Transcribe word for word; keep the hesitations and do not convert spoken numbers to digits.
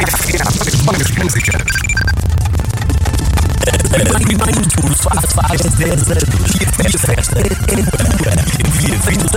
Música. Mais um faz dez anos e a festa é agora. Dia vinte